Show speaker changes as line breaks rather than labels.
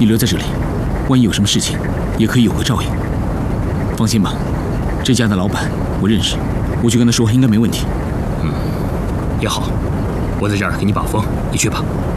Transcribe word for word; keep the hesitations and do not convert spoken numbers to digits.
你留在这里，万一有什么事情，也可以有个照应。放心吧，这家的老板我认识，我去跟他说，应该没问题。
嗯，也好，我在这儿给你把风，你去吧。